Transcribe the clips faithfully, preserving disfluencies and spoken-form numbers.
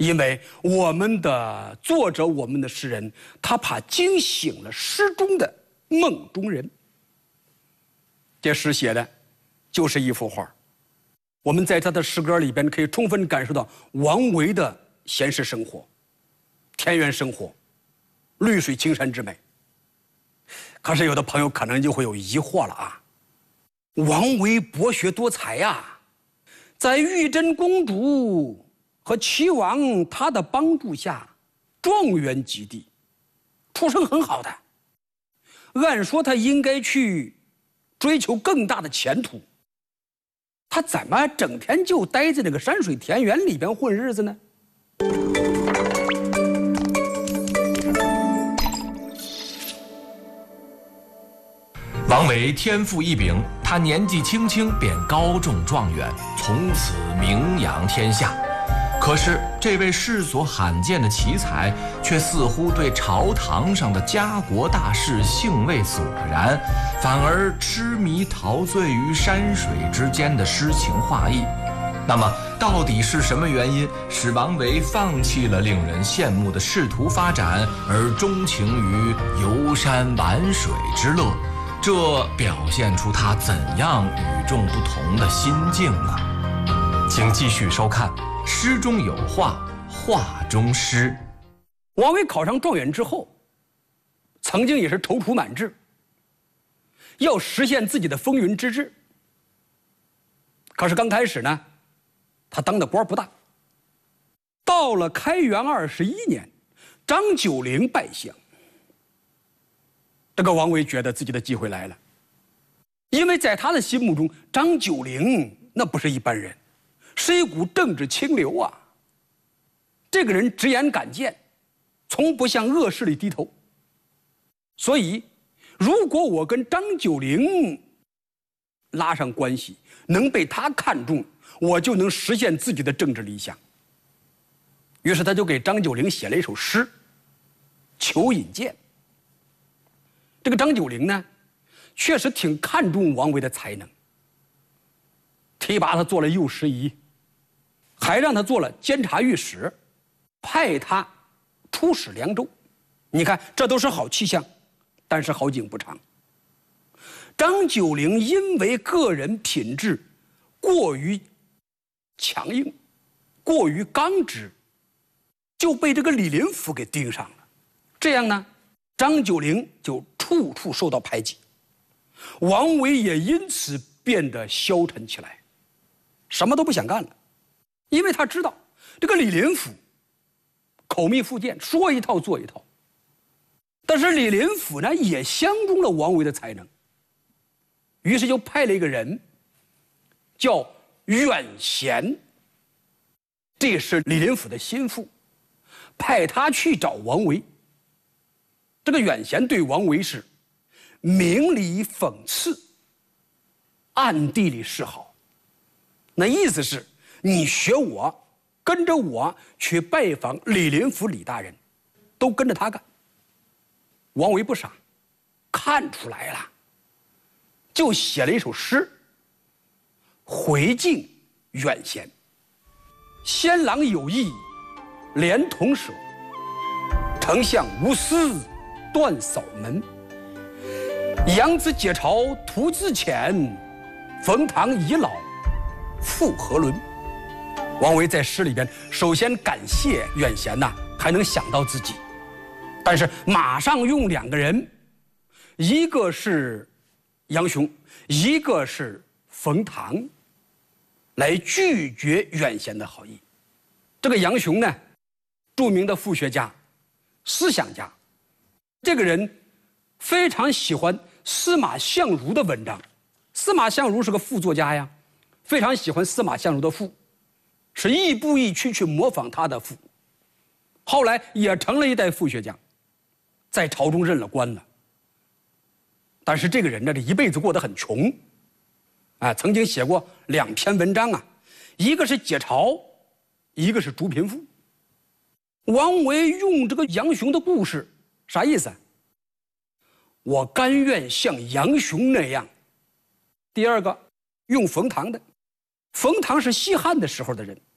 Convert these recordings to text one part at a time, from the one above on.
因为我们的作者，我们的诗人，他怕惊醒了诗中的梦中人。这诗写的就是一幅画。我们在他的诗歌里边可以充分感受到王维的闲适生活、田园生活、绿水青山之美。可是有的朋友可能就会有疑惑了啊，王维博学多才呀，在玉真公主和齐王他的帮助下，状元及第，出身很好的。按说他应该去追求更大的前途，他怎么整天就待在那个山水田园里边混日子呢？ 王维天赋异禀，他年纪轻轻便高中状元，从此名扬天下。可是这位世所罕见的奇才，却似乎对朝堂上的家国大事兴味索然，反而痴迷陶醉于山水之间的诗情画意。那么到底是什么原因使王维放弃了令人羡慕的仕途发展，而钟情于游山玩水之乐？这表现出他怎样与众不同的心境呢？请继续收看《诗中有画，画中诗》。 王维考上状元之后，曾经也是踌躇满志，要实现自己的风云之志。可是刚开始呢，他当的官不大。到了开元二十一年，张九龄拜相。这个王维觉得自己的机会来了，因为在他的心目中，张九龄那不是一般人，是一股政治清流啊。这个人直言敢谏，从不向恶势力低头。所以，如果我跟张九龄拉上关系，能被他看中，我就能实现自己的政治理想。于是他就给张九龄写了一首诗《求引荐》。这个张九龄呢，确实挺看重王维的才能，提拔他做了右拾遗，还让他做了监察御史，派他出使凉州。你看，这都是好气象，但是好景不长。张九龄因为个人品质过于强硬，过于刚直，就被这个李林甫给盯上了。这样呢，张九龄就处处受到排挤，王维也因此变得消沉起来，什么都不想干了。因为他知道这个李林甫口蜜腹剑，说一套做一套。但是李林甫呢，也相中了王维的才能，于是就派了一个人叫远贤，这是李林甫的心腹，派他去找王维。这个远贤对王维是明里讽刺，暗地里示好。那意思是，你学我，跟着我去拜访李林甫李大人，都跟着他干。王维不傻，看出来了，就写了一首诗回敬远贤。仙郎有意连同舍，丞相无私断扫门。杨子解嘲徒自遣，冯唐已老复何伦。王维在诗里边首先感谢远贤呐，还能想到自己，但是马上用两个人，一个是杨雄，一个是冯唐，来拒绝远贤的好意。这个杨雄呢，著名的复学家、思想家，这个人非常喜欢司马相如的文章。司马相如是个赋作家呀，非常喜欢司马相如的赋，是亦步亦趋去模仿他的赋。后来也成了一代复学家，在朝中任了官了。但是这个人呢，这一辈子过得很穷，啊，曾经写过两篇文章啊，一个是解嘲，一个是逐贫赋。王维用这个杨雄的故事，啥意思啊？我甘愿像杨雄那样。第二个，用冯唐的，冯唐是西汉的时候的人，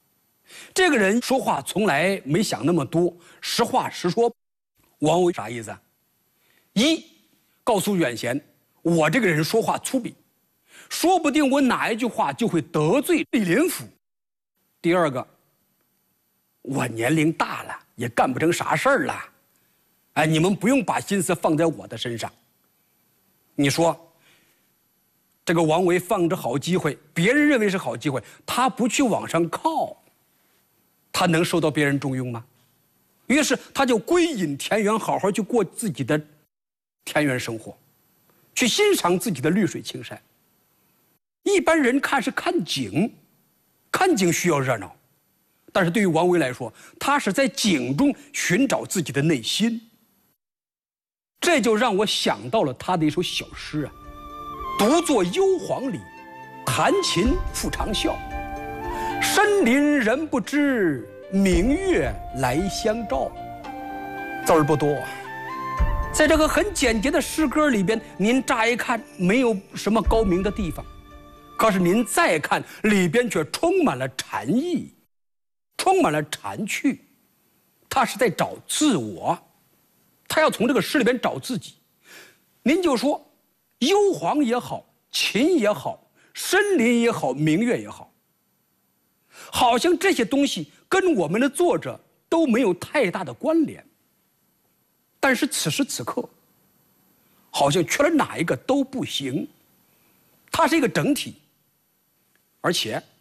这个人说话从来没想那么多，实话实说。王维啥意思啊？一，告诉远贤，我这个人说话粗鄙，说不定我哪一句话就会得罪李林甫。第二个，我年龄大了，也干不成啥事儿了。哎，你们不用把心思放在我的身上。你说，这个王维放着好机会，别人认为是好机会，他不去往上靠，他能受到别人重用吗？于是他就归隐田园，好好去过自己的田园生活，去欣赏自己的绿水青山。一般人看是看景，看景需要热闹，但是对于王维来说，他是在景中寻找自己的内心。这就让我想到了他的一首小诗啊：独坐幽篁里，弹琴复长啸。深林人不知，明月来相照。字儿不多，在这个很简洁的诗歌里边，您乍一看没有什么高明的地方，可是您再看里边却充满了禅意，充满了禅趣。他是在找自我，他要从这个诗里边找自己。您就说幽篁也好，琴也好，森林也好，明月也好，好像这些东西跟我们的作者都没有太大的关联，但是此时此刻好像缺了哪一个都不行。它是一个整体，而且